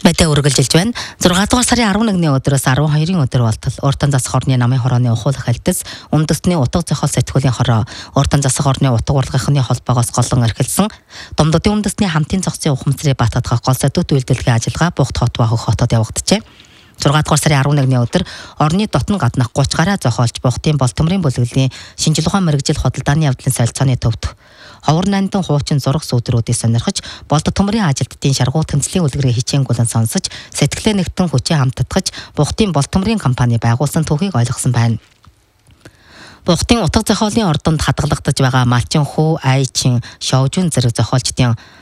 Мэдээ үргэлжилж байна. 6 дугаар сарын 11-ний өдрөөс 12-ийн өдөр болтол Уртан засах орны намын хорооны ухуулах альтас үндэсний утга зохиол сэтгүүлийн хороо Уртан засах орны утга урлагийнхны холбоогоос голон эрхэлсэн Домдодын үндэсний хамтын зохицын ухамсарыг баатгах гол сэдвүүд үйлдвэрлэгийн ажиллагаа Бугт хот ба Хөх хотод явагджээ. 6 дугаар сарын 11-ний өдөр орны дотн гаднах 30 гараа зохиолч Бухтын Болтомрын бүлэглэлийн шинжил ухаан мэргэжил хөдөлдааны явдлын солилцооны төвд ховор нандин хуучин зураг сүудрүүдийг сонирхож Болдо төмрийн ажилтдын шаргуу тэмцлийн үлгэрээ хичээнгүлэн сонсож сэтгэлээ нэгтэн хүчээ хамтдагч Бухтын Болтомрын компани байгуулсан түүхийг ойлгосон байна. Бухтын утга зохиолын ордонд хадгалагдаж байгаа Малчин хүү, Айчин, Шовжун зэрэг зохиолчдын